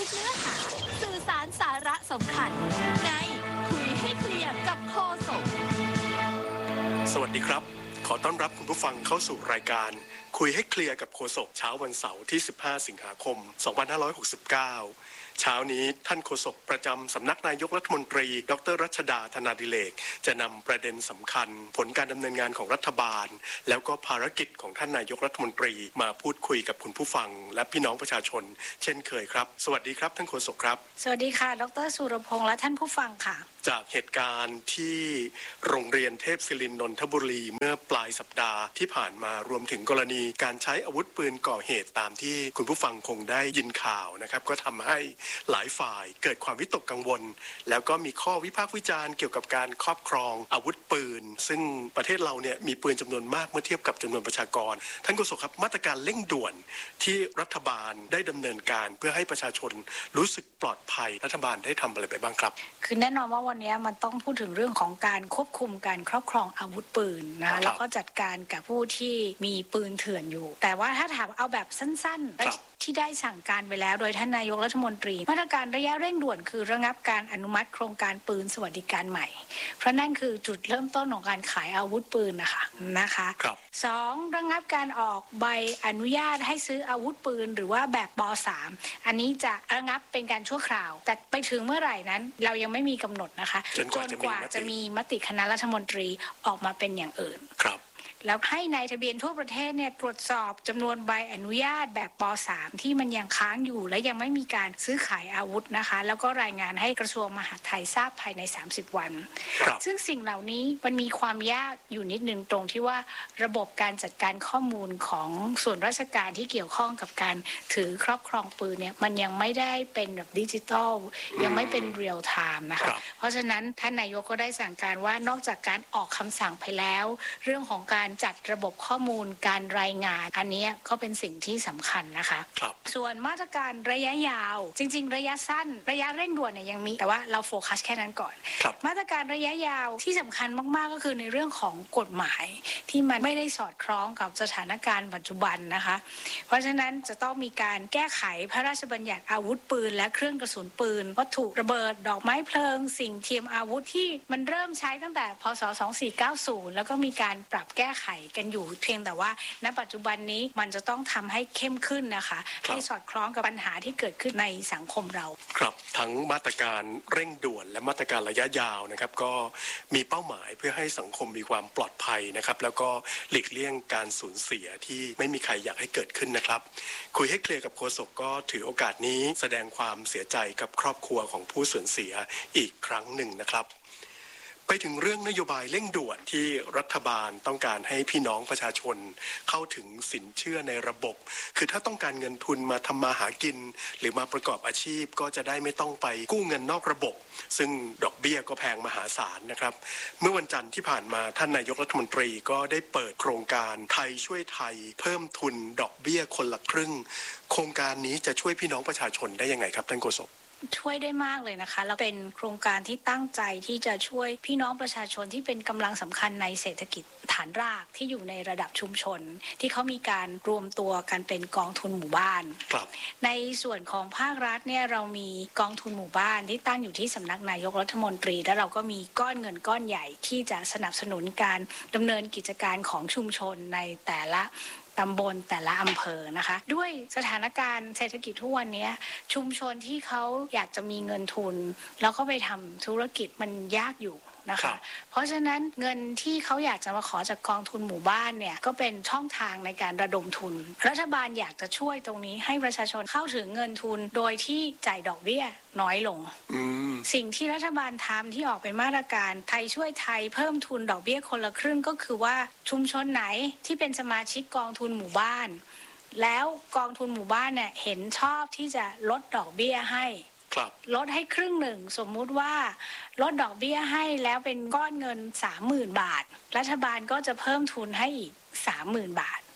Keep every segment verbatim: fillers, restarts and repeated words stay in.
ทุกเนื้อหาสื่อสารสาระสำคัญในคุยให้เคลียร์กับโฆษกสวัสดีครับขอต้อนรับคุณผู้ฟังเข้าสู่รายการคุยให้เคลียร์กับโฆษกเช้าวันเสาร์ที่สิบห้าสิงหาคมสองพันห้าร้อยหกสิบเก้าเช้านี้ท่านโฆษกประจำสำนักนายกรัฐมนตรีดร.รัชดาธนาดิเรกจะนำประเด็นสำคัญผลการดำเนินงานของรัฐบาลแล้วก็ภารกิจของท่านนายกรัฐมนตรีมาพูดคุยกับคุณผู้ฟังและพี่น้องประชาชนเช่นเคยครับสวัสดีครับท่านโฆษกครับสวัสดีค่ะดร.สุรพงษ์และท่านผู้ฟังค่ะจากเหตุการณ์ที่โรงเรียนเทพศิรินทร์นนทบุรีเมื่อปลายสัปดาห์ที่ผ่านมารวมถึงกรณีการใช้อาวุธปืนก่อเหตุตามที่คุณผู้ฟังคงได้ยินข่าวนะครับก็ทำให้หลายฝ่ายเกิดความวิตกกังวลแล้วก็มีข้อวิพากษ์วิจารณ์เกี่ยวกับการครอบครองอาวุธปืนซึ่งประเทศเราเนี่ยมีปืนจำนวนมากเมื่อเทียบกับจำนวนประชากรท่านโฆษกครับมาตรการเร่งด่วนที่รัฐบาลได้ดำเนินการเพื่อให้ประชาชนรู้สึกปลอดภัยรัฐบาลได้ทำอะไรไปบ้างครับคือแน่นอนว่าวันนี้มันต้องพูดถึงเรื่องของการควบคุมการครอบครองอาวุธปืนนะแล้วก็จัดการกับผู้ที่มีปืนเถื่อนอยู่แต่ว่าถ้าถามเอาแบบสั้นๆที่ได้สั่งการไปแล้วโดยท่านนายกรัฐมนตรีมาตรการระยะเร่งด่วนคือระงับการอนุมัติโครงการปืนสวัสดิการใหม่เพราะนั่นคือจุดเริ่มต้นของการขายอาวุธปืนนะคะนะคะสองระงับการออกใบอนุญาตให้ซื้ออาวุธปืนหรือว่าแบบป สาม อันนี้จะระงับเป็นการชั่วคราวแต่ไปถึงเมื่อไหร่นั้นเรายังไม่มีกำหนดนะคะจนกว่าจะมีมติคณะรัฐมนตรีออกมาเป็นอย่างอื่นครับแล้วให้นายทะเบียนทั่วประเทศเนี่ยตรวจสอบจำนวนใบอนุญาตแบบป สาม ที่มันยังค้างอยู่และยังไม่มีการซื้อขายอาวุธนะคะแล้วก็รายงานให้กระทรวงมหาดไทยทราบภายในสามสิบวันซึ่งสิ่งเหล่านี้มันมีความยากอยู่นิดนึงตรงที่ว่าระบบการจัดการข้อมูลของส่วนราชการที่เกี่ยวข้องกับการถือครอบครองปืนเนี่ยมันยังไม่ได้เป็นแบบดิจิตอลยังไม่เป็นเรียลไทม์นะคะเพราะฉะนั้นท่านนายกก็ได้สั่งการว่านอกจากการออกคำสั่งไปแล้วเรื่องของการจัดระบบข้อมูลการรายงานอันนี้ก็เป็นสิ่งที่สำคัญนะคะส่วนมาตรการระยะยาวจริงๆระยะสั้นระยะเร่งด่วนเนี่ยยังมีแต่ว่าเราโฟกัสแค่นั้นก่อนมาตรการระยะยาวที่สำคัญมากๆก็คือในเรื่องของกฎหมายที่มันไม่ได้สอดคล้องกับสถานการณ์ปัจจุบันนะคะเพราะฉะนั้นจะต้องมีการแก้ไขพระราชบัญญัติอาวุธปืนและเครื่องกระสุนปืนวัตถุระเบิดดอกไม้เพลิงสิ่งเทียมอาวุธที่มันเริ่มใช้ตั้งแต่พ.ศ. สองพันสี่ร้อยเก้าสิบแล้วก็มีการปรับแก้ไขกันอยู่เพียงแต่ว่าณปัจจุบันนี้มันจะต้องทำให้เข้มขึ้นนะคะให้สอดคล้องกับปัญหาที่เกิดขึ้นในสังคมเราครับทั้งมาตรการเร่งด่วนและมาตรการระยะยาวนะครับก็มีเป้าหมายเพื่อให้สังคมมีความปลอดภัยนะครับแล้วก็หลีกเลี่ยงการสูญเสียที่ไม่มีใครอยากให้เกิดขึ้นนะครับคุยให้เคลียร์กับโฆษกก็ถือโอกาสนี้แสดงความเสียใจกับครอบครัวของผู้สูญเสียอีกครั้งหนึ่งนะครับไปถึงเรื่องนโยบายเร่งด่วนที่รัฐบาลต้องการให้พี่น้องประชาชนเข้าถึงสินเชื่อในระบบคือถ้าต้องการเงินทุนมาทำมาหากินหรือมาประกอบอาชีพก็จะได้ไม่ต้องไปกู้เงินนอกระบบซึ่งดอกเบี้ยก็แพงมหาศาลนะครับเมื่อวันจันทร์ที่ผ่านมาท่านนายกรัฐมนตรีก็ได้เปิดโครงการไทยช่วยไทยเพิ่มทุนดอกเบี้ยคนละครึ่งโครงการนี้จะช่วยพี่น้องประชาชนได้ยังไงครับท่านโฆษกช่วยได้มากเลยนะคะแล้วเป็นโครงการที่ตั้งใจที่จะช่วยพี่น้องประชาชนที่เป็นกำลังสำคัญในเศรษฐกิจฐานรากที่อยู่ในระดับชุมชนที่เขามีการรวมตัวกันเป็นกองทุนหมู่บ้านในส่วนของภาครัฐเนี่ยเรามีกองทุนหมู่บ้านที่ตั้งอยู่ที่สำนักนายกรัฐมนตรีและเราก็มีก้อนเงินก้อนใหญ่ที่จะสนับสนุนการดำเนินกิจการของชุมชนในแต่ละตำบลแต่ละอำเภอนะคะด้วยสถานการณ์เศรษฐกิจทุกวันนี้ชุมชนที่เขาอยากจะมีเงินทุนแล้วก็ไปทำธุรกิจมันยากอยู่นะคะเพราะฉะนั้นเงินที่เขาอยากจะมาขอจากกองทุนหมู่บ้านเนี่ยก็เป็นช่องทางในการระดมทุนรัฐบาลอยากจะช่วยตรงนี้ให้ประชาชนเข้าถึงเงินทุนโดยที่จ่ายดอกเบี้ยน้อยลงสิ่งที่รัฐบาลทำที่ออกเป็นมาตรการไทยช่วยไทยเพิ่มทุนดอกเบี้ยคนละครึ่งก็คือว่าชุมชนไหนที่เป็นสมาชิกกองทุนหมู่บ้านแล้วกองทุนหมู่บ้านเนี่ยเห็นชอบที่จะลดดอกเบี้ยให้ลดให้ครึ่งหนึ่งสมมุติว่าลดดอกเบี้ยให้แล้วเป็นก้อนเงิน สามหมื่น บาทรัฐบาลก็จะเพิ่มทุนให้อีก สามหมื่น บาท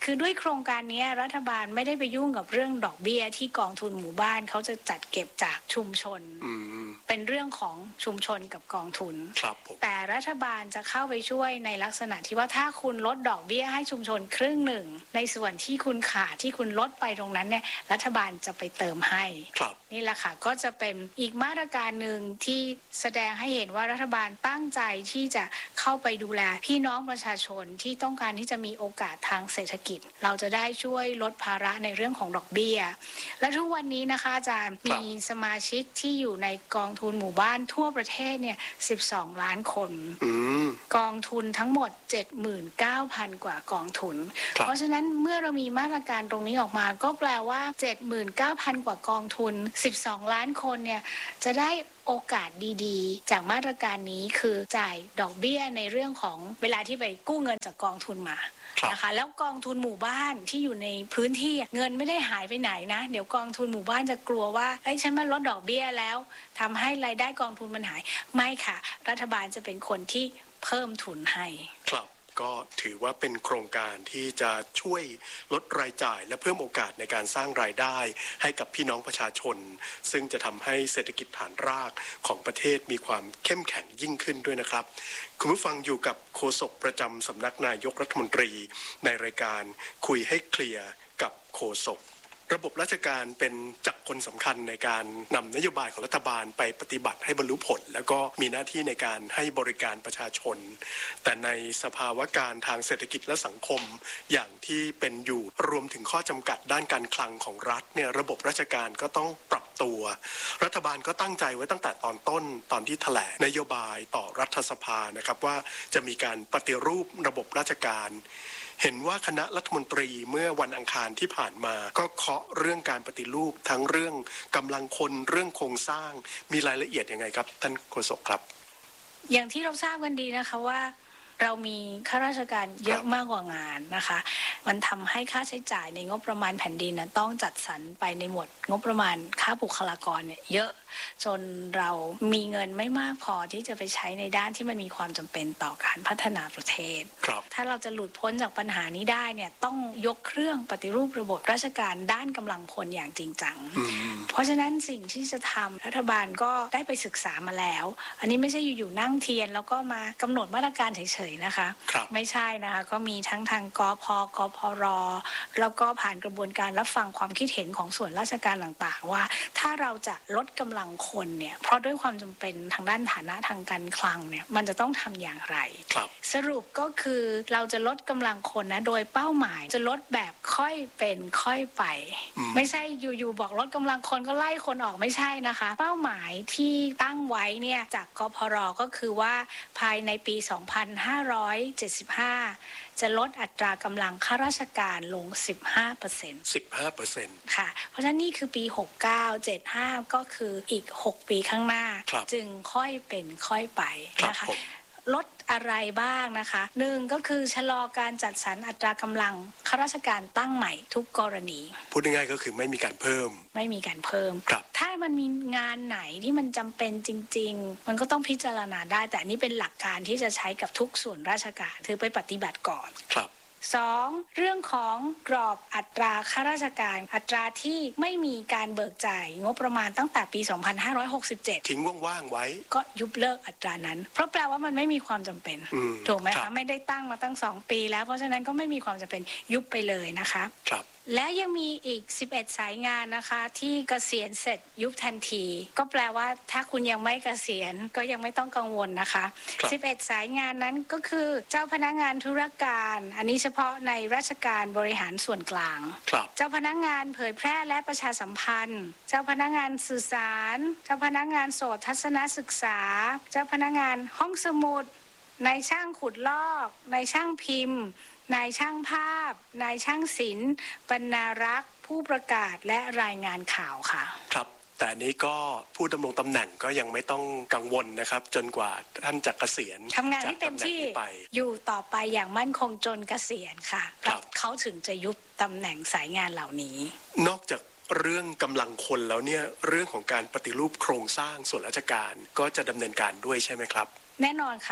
คือด้วยโครงการนี้รัฐบาลไม่ได้ไปยุ่งกับเรื่องดอกเบี้ยที่กองทุนหมู่บ้านเขาจะจัดเก็บจากชุมชนเป็นเรื่องของชุมชนกับกองทุนแต่รัฐบาลจะเข้าไปช่วยในลักษณะที่ว่าถ้าคุณลดดอกเบี้ยให้ชุมชนครึ่งหนึ่งในส่วนที่คุณขาดที่คุณลดไปตรงนั้นเนี่ยรัฐบาลจะไปเติมให้นี่แหละค่ะก็จะเป็นอีกมาตรการหนึ่งที่แสดงให้เห็นว่ารัฐบาลตั้งใจที่จะเข้าไปดูแลพี่น้องประชาชนที่ต้องการที่จะมีโอกาสทางเศรษฐกิจเราจะได้ช่วยลดภาระในเรื่องของดอกเบี้ยและทุกวันนี้นะคะอาจารย์มีสมาชิกที่อยู่ในกองทุนหมู่บ้านทั่วประเทศเนี่ยสิบสองล้านคนกองทุนทั้งหมด เจ็ดหมื่นเก้าพัน กว่ากองทุนเพราะฉะนั้นเมื่อเรามีมาตรการตรงนี้ออกมาก็แปลว่า เจ็ดหมื่นเก้าพัน กว่ากองทุนสิบสองล้านคนเนี่ยจะได้โอกาสดีๆจากมาตรการนี้คือจ่ายดอกเบี้ยในเรื่องของเวลาที่ไปกู้เงินจากกองทุนมานะคะแล้วกองทุนหมู่บ้านที่อยู่ในพื้นที่เงินไม่ได้หายไปไหนนะเดี๋ยวกองทุนหมู่บ้านจะกลัวว่าไอ้ฉันมาลดดอกเบี้ยแล้วทำให้รายได้กองทุนมันหายไม่ค่ะรัฐบาลจะเป็นคนที่เพิ่มทุนให้ครับก็ถือว่าเป็นโครงการที่จะช่วยลดรายจ่ายและเพิ่มโอกาสในการสร้างรายได้ให้กับพี่น้องประชาชนซึ่งจะทำให้เศรษฐกิจฐานรากของประเทศมีความเข้มแข็งยิ่งขึ้นด้วยนะครับคุณผู้ฟังอยู่กับโฆษกประจำสำนักนายกรัฐมนตรีในรายการคุยให้เคลียร์กับโฆษกระบบราชการเป็นจักรกลสำคัญในการนำนโยบายของรัฐบาลไปปฏิบัติให้บรรลุผลแล้วก็มีหน้าที่ในการให้บริการประชาชนแต่ในสภาวะการทางเศรษฐกิจและสังคมอย่างที่เป็นอยู่รวมถึงข้อจำกัดด้านการคลังของรัฐเนี่ยระบบราชการก็ต้องปรับตัวรัฐบาลก็ตั้งใจไว้ตั้งแต่ตอนต้นตอนที่แถลงนโยบายต่อรัฐสภานะครับว่าจะมีการปฏิรูประบบราชการเห็นว่าคณะรัฐมนตรีเมื่อวันอังคารที่ผ่านมาก็เคาะเรื่องการปฏิรูปทั้งเรื่องกำลังคนเรื่องโครงสร้างมีรายละเอียดยังไงครับท่านโฆษกครับอย่างที่เราทราบกันดีนะคะว่าเรามีข้าราชการเยอะมากกว่างานนะคะมันทำให้ค่าใช้จ่ายในงบประมาณแผ่นดินนะต้องจัดสรรไปในหมวดงบประมาณค่าบุคลากรเนี่ยเยอะจนเรามีเงินไม่มากพอที่จะไปใช้ในด้านที่มันมีความจำเป็นต่อการพัฒนาประเทศถ้าเราจะหลุดพ้นจากปัญหานี้ได้เนี่ยต้องยกเครื่องปฏิรูประบบราชการด้านกำลังคนอย่างจริงจังเพราะฉะนั้นสิ่งที่จะทำรัฐบาลก็ได้ไปศึกษามาแล้วอันนี้ไม่ใช่อยู่ๆนั่งเทียนแล้วก็มากำหนดมาตรการเฉยๆนะคะไม่ใช่นะคะก็มีทั้งทางกพ.กพร.แล้วก็ผ่านกระบวนการรับฟังความคิดเห็นของส่วนราชการต่างๆว่าถ้าเราจะลดกำลังคนเนี่ยเพราะด้วยความจำเป็นทางด้านฐานะทางการคลังเนี่ยมันจะต้องทำอย่างไรสรุปก็คือเราจะลดกำลังคนนะโดยเป้าหมายจะลดแบบค่อยเป็นค่อยไปไม่ใช่อยู่ๆบอกลดกำลังคนก็ไล่คนออกไม่ใช่นะคะเป้าหมายที่ตั้งไว้เนี่ยจากกพร.ก็คือว่าภายในปีสองพันห้าร้อยเจ็ดสิบห้าจะลดอัตรากำลังข้าราชการลง สิบห้าเปอร์เซ็นต์สิบห้าเปอร์เซ็นต์ค่ะเพราะฉะนั้นนี่คือปีหกสิบเก้า เจ็ดสิบห้าก็คืออีกหกปีข้างหน้าจึงค่อยเป็นค่อยไปนะคะลดอะไรบ้างนะคะหนึ่งก็คือชะลอการจัดสรรอัตรากำลังข้าราชการตั้งใหม่ทุกกรณีพูดง่ายๆก็คือไม่มีการเพิ่มไม่มีการเพิ่มถ้ามันมีงานไหนที่มันจำเป็นจริงๆมันก็ต้องพิจารณาได้แต่นี่เป็นหลักการที่จะใช้กับทุกส่วนราชการถือไปปฏิบัติก่อนครับสองเรื่องของกรอบอัตราข้าราชการอัตราที่ไม่มีการเบิกจ่ายงบประมาณตั้งแต่ปีสองพันห้าร้อยหกสิบเจ็ดทิ้งว่างๆไว้ก็ยุบเลิกอัตรานั้นเพราะแปลว่ามันไม่มีความจำเป็นถูกไหมคะไม่ได้ตั้งมาตั้งสองปีแล้วเพราะฉะนั้นก็ไม่มีความจำเป็นยุบไปเลยนะคะครับและยังมีอีกสิบเอ็ดสายงานนะคะที่เกษียณเสร็จยุบทันทีก็แปลว่าถ้าคุณยังไม่เกษียณก็ยังไม่ต้องกังวลนะคะสิบเอ็ดสายงานนั้นก็คือเจ้าพนักงานธุรการอันนี้เฉพาะในราชการบริหารส่วนกลางเจ้าพนักงานเผยแพร่และประชาสัมพันธ์เจ้าพนักงานสื่อสารเจ้าพนักงานโสตทัศนศึกษาเจ้าพนักงานห้องสมุดนายช่างขุดลอกนายช่างพิมพ์นายช่างภาพนายช่างศิลป์บรรณารักษ์ผู้ประกาศและรายงานข่าวค่ะครับแต่นี้ก็ผู้ดำรงตำแหน่งก็ยังไม่ต้องกังวลนะครับจนกว่าท่านจะเกษียณทำงานให้เต็มที่อยู่ต่อไปอย่างมั่นคงจนเกษียณค่ะเขาถึงจะยุบตำแหน่งสายงานเหล่านี้นอกจากเรื่องกำลังคนแล้วเนี่ยเรื่องของการปฏิรูปโครงสร้างส่วนราชการก็จะดำเนินการด้วยใช่ไหมครับแน่นอนค่ะ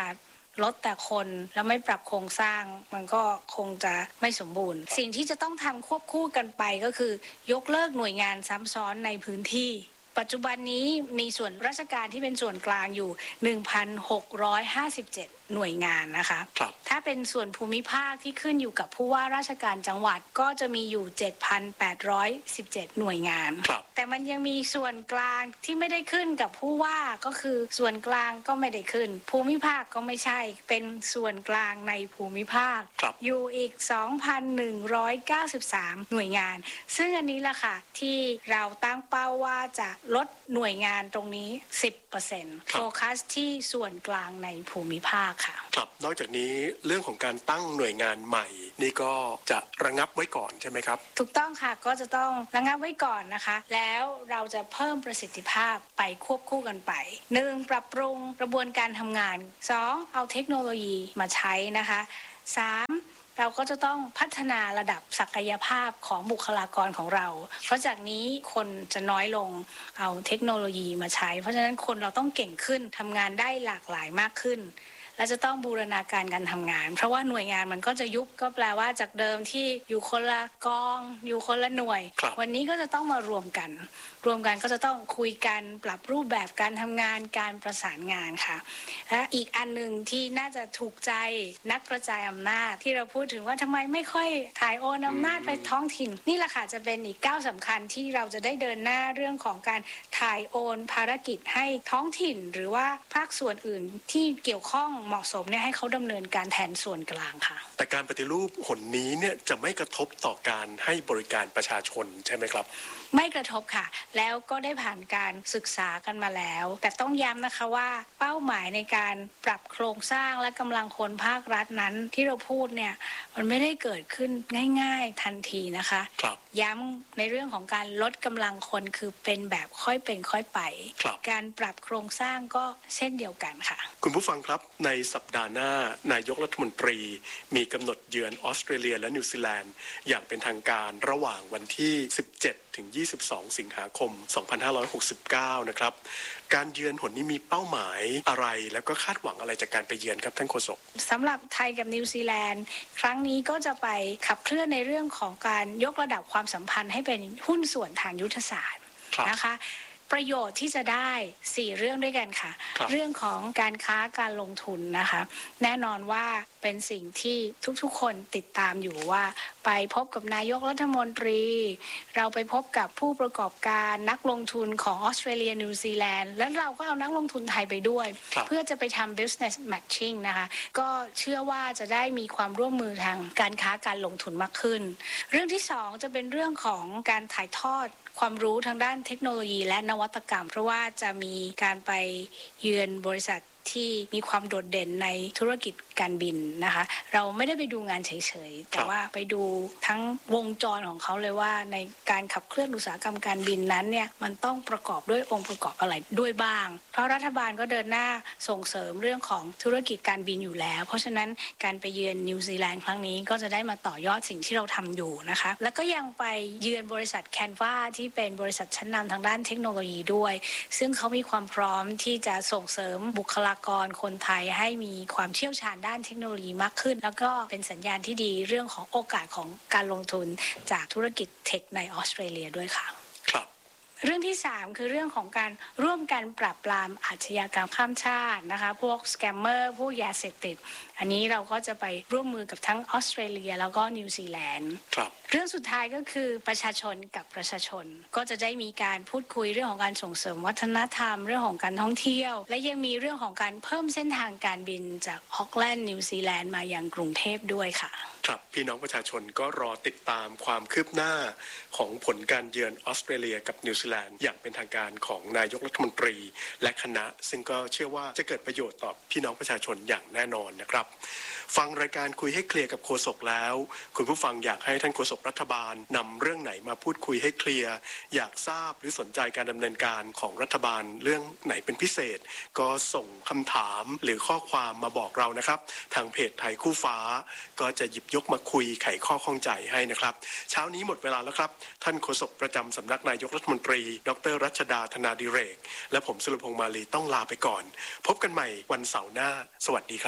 ลดแต่คนแล้วไม่ปรับโครงสร้างมันก็คงจะไม่สมบูรณ์สิ่งที่จะต้องทำควบคู่กันไปก็คือยกเลิกหน่วยงานซ้ำซ้อนในพื้นที่ปัจจุบันนี้มีส่วนราชการที่เป็นส่วนกลางอยู่ หนึ่งพันหกร้อยห้าสิบเจ็ด หน่วยงานนะคะถ้าเป็นส่วนภูมิภาคที่ขึ้นอยู่กับผู้ว่าราชการจังหวัดก็จะมีอยู่ เจ็ดพันแปดร้อยสิบเจ็ด หน่วยงานแต่มันยังมีส่วนกลางที่ไม่ได้ขึ้นกับผู้ว่าก็คือส่วนกลางก็ไม่ได้ขึ้นภูมิภาคก็ไม่ใช่เป็นส่วนกลางในภูมิภาคอยู่อีก สองพันหนึ่งร้อยเก้าสิบสาม หน่วยงานซึ่งอันนี้ล่ะค่ะที่เราตั้งเป้าว่าจะลดหน่วยงานตรงนี้ สิบเปอร์เซ็นต์ โฟกัสที่ส่วนกลางในภูมิภาคค่ะครับนอกจากนี้เรื่องของการตั้งหน่วยงานใหม่นี่ก็จะระงับไว้ก่อนใช่ไหมครับถูกต้องค่ะก็จะต้องระงับไว้ก่อนนะคะแล้วเราจะเพิ่มประสิทธิภาพไปควบคู่กันไปหนึ่งปรับปรุงกระบวนการทำงานสองเอาเทคโนโลยีมาใช้นะคะสามเราก็จะต้องพัฒนาระดับศักยภาพของบุคลากรของเราเพราะจากนี้คนจะน้อยลงเอาเทคโนโลยีมาใช้เพราะฉะนั้นคนเราต้องเก่งขึ้นทำงานได้หลากหลายมากขึ้นและจะต้องบูรณาการการทำงานเพราะว่าหน่วยงานมันก็จะยุบก็แปลว่าจากเดิมที่อยู่คนละกองอยู่คนละหน่วยวันนี้ก็จะต้องมารวมกันรวมกันก็จะต้องคุยกันปรับรูปแบบการทำงานการประสานงานค่ะและอีกอันนึงที่น่าจะถูกใจนักกระจายอำนาจที่เราพูดถึงว่าทำไมไม่ค่อยถ่ายโอนอำนาจไปท้องถิ่นนี่แหละค่ะจะเป็นอีกก้าวสำคัญที่เราจะได้เดินหน้าเรื่องของการถ่ายโอนภารกิจให้ท้องถิ่นหรือว่าภาคส่วนอื่นที่เกี่ยวข้องเหมาะสมเนี่ยให้เขาดำเนินการแทนส่วนกลางค่ะแต่การปฏิรูปหนนี้เนี่ยจะไม่กระทบต่อการให้บริการประชาชนใช่ไหมครับไม่กระทบค่ะแล้วก็ได้ผ่านการศึกษากันมาแล้วแต่ต้องย้ำนะคะว่าเป้าหมายในการปรับโครงสร้างและกำลังคนภาครัฐนั้นที่เราพูดเนี่ยมันไม่ได้เกิดขึ้นง่ายๆทันทีนะคะย้ำในเรื่องของการลดกำลังคนคือเป็นแบบค่อยเป็นค่อยไปการปรับโครงสร้างก็เช่นเดียวกันค่ะคุณผู้ฟังครับในสัปดาห์หน้านายกรัฐมนตรีมีกำหนดเยือนออสเตรเลียและนิวซีแลนด์อย่างเป็นทางการระหว่างวันที่สิบเจ็ดถึงยี่สิบสองสิงหาคมสองพันห้าร้อยหกสิบเก้านะครับการเยือนหนนี้มีเป้าหมายอะไรแล้วก็คาดหวังอะไรจากการไปเยือนครับท่านโฆษกสำหรับไทยกับนิวซีแลนด์ครั้งนี้ก็จะไปขับเคลื่อนในเรื่องของการยกระดับความสัมพันธ์ให้เป็นหุ้นส่วนทางยุทธศาสตร์นะคะประโยชน์ที่จะได้สี่เรื่องด้วยกันค่ะเรื่องของการค้าการลงทุนนะคะแน่นอนว่าเป็นสิ่งที่ทุกๆคนติดตามอยู่ว่าไปพบกับนายกรัฐมนตรีเราไปพบกับผู้ประกอบการนักลงทุนของออสเตรเลียนิวซีแลนด์และเราก็เอานักลงทุนไทยไปด้วยเพื่อจะไปทำ business matching นะคะก็เชื่อว่าจะได้มีความร่วมมือทางการค้าการลงทุนมากขึ้นเรื่องที่สองจะเป็นเรื่องของการถ่ายทอดความรู้ทางด้านเทคโนโลยีและนวัตกรรมเพราะว่าจะมีการไปเยือนบริษัทที่มีความโดดเด่นในธุรกิจการบินนะคะเราไม่ได้ไปดูงานเฉยๆแต่ว่าไปดูทั้งวงจรของเขาเลยว่าในการขับเคลื่อนอุตสาหกรรมการบินนั้นเนี่ยมันต้องประกอบด้วยองค์ประกอบอะไรด้วยบ้างเพราะรัฐบาลก็เดินหน้าส่งเสริมเรื่องของธุรกิจการบินอยู่แล้วเพราะฉะนั้นการไปเยือนนิวซีแลนด์ครั้งนี้ก็จะได้มาต่อยอดสิ่งที่เราทำอยู่นะคะแล้วก็ยังไปเยือนบริษัทแคนวาที่เป็นบริษัทชั้นนำทางด้านเทคโนโลยีด้วยซึ่งเขามีความพร้อมที่จะส่งเสริมบุคลากรคนไทยให้มีความเชี่ยวชาญด้านเทคโนโลยีมากขึ้นแล้วก็เป็นสัญญาณที่ดีเรื่องของโอกาสของการลงทุนจากธุรกิจเทคในออสเตรเลียด้วยค่ะครับเรื่องที่สามคือเรื่องของการร่วมกันปราบปรามอาชญากรรมข้ามชาตินะคะพวกสแกมเมอร์พวกยาเสพติดอันนี้เราก็จะไปร่วมมือกับทั้งออสเตรเลียแล้วก็นิวซีแลนด์เรื่องสุดท้ายก็คือประชาชนกับประชาชนก็จะได้มีการพูดคุยเรื่องของการส่งเสริมวัฒนธรรมเรื่องของการท่องเที่ยวและยังมีเรื่องของการเพิ่มเส้นทางการบินจากออกแลนด์นิวซีแลนด์มายังกรุงเทพด้วยค่ะครับพี่น้องประชาชนก็รอติดตามความคืบหน้าของผลการเยือนออสเตรเลียกับนิวซีแลนด์อย่างเป็นทางการของนายกรัฐมนตรีและคณะซึ่งก็เชื่อว่าจะเกิดประโยชน์ต่อพี่น้องประชาชนอย่างแน่นอนนะครับฟังรายการคุยให้เคลียร์กับโฆษกแล้วคุณผู้ฟังอยากให้ท่านโฆษกรัฐบาลนำเรื่องไหนมาพูดคุยให้เคลียร์อยากทราบหรือสนใจการดำเนินการของรัฐบาลเรื่องไหนเป็นพิเศษก็ส่งคำถามหรือข้อความมาบอกเรานะครับทางเพจไทยคู่ฟ้าก็จะหยิบยกมาคุยไขข้อข้องใจให้นะครับเช้านี้หมดเวลาแล้วครับท่านโฆษกประจำสำนักนายกรัฐมนตรีดร.รัชดาธนาดิเรกและผมสุรพงษ์มาลีต้องลาไปก่อนพบกันใหม่วันเสาร์หน้าสวัสดีครับ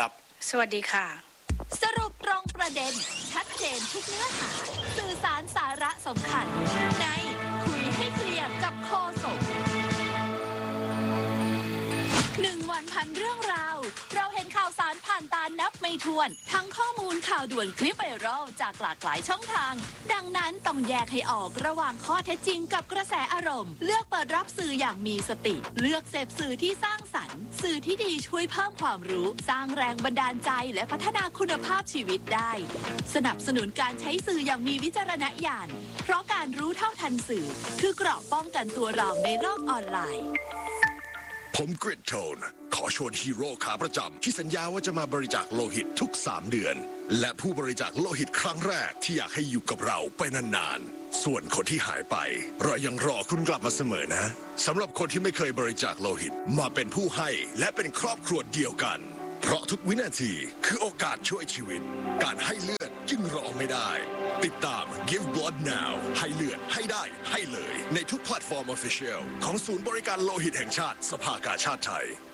สวัสดีค่ะสรุปตรงประเด็น ชัดเจนทุกเนื้อหา สื่อสารสาระสำคัญ ในคุยให้เคลียร์กับโฆษกหนึ่งวันพันเรื่องราว เราเห็นข่าวสารผ่านตานับไม่ถ้วน ทั้งข้อมูลข่าวด่วนคลิปไวรัลจากหลากหลายช่องทาง ดังนั้นต้องแยกให้ออกระหว่างข้อเท็จจริงกับกระแสอารมณ์ เลือกเปิดรับสื่ออย่างมีสติ เลือกเสพสื่อที่สร้างสรรค์ สื่อที่ดีช่วยเพิ่มความรู้ สร้างแรงบันดาลใจและพัฒนาคุณภาพชีวิตได้ สนับสนุนการใช้สื่ออย่างมีวิจารณญาณ เพราะการรู้เท่าทันสื่อ คือเกราะป้องกันตัวเราในโลกออนไลน์ผมกริดโทนขอชวนฮีโร่ขาประจำที่สัญญาว่าจะมาบริจาคโลหิตทุกสามเดือน และผู้บริจาคโลหิตครั้งแรกที่อยากให้อยู่กับเราไปนานๆส่วนคนที่หายไปเรายังรอคุณกลับมาเสมอนะสำหรับคนที่ไม่เคยบริจาคโลหิตมาเป็นผู้ให้และเป็นครอบครัวเดียวกันเพราะทุกวินาทีคือโอกาสช่วยชีวิตการให้เลือดจึงรอไม่ได้ติดตาม Give Blood Now ให้เลือดให้ได้ให้เลยในทุกแพลตฟอร์ม Official ของศูนย์บริการโลหิตแห่งชาติสภากาชาดไทย